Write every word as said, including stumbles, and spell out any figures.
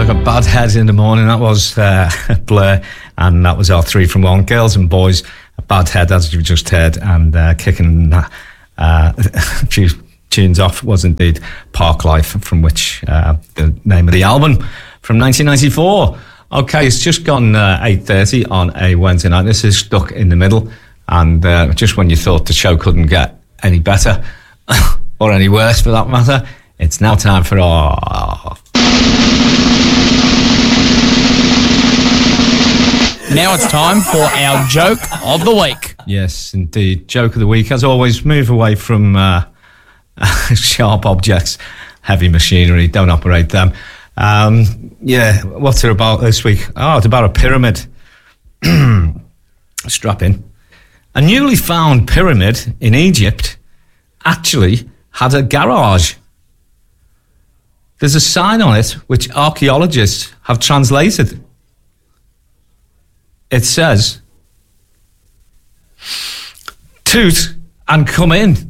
a bad head in the morning. That was uh, Blur, and that was our three from one. Girls and boys, a bad head, as you just heard, and uh, kicking uh, a few tunes off was indeed Park Life, from which uh, the name of the album from nineteen ninety-four. Okay, it's just gone uh, eight thirty on a Wednesday night. This is Stuck in the Middle, and uh, just when you thought the show couldn't get any better, or any worse for that matter, it's now time for our... Now it's time for our joke of the week. Yes, indeed. Joke of the week. As always, move away from uh, sharp objects, heavy machinery. Don't operate them. Um, yeah, what's it about this week? Oh, it's about a pyramid. Strap in. A newly found pyramid in Egypt actually had a garage. There's a sign on it which archaeologists have translated. It says, "Toot and come in."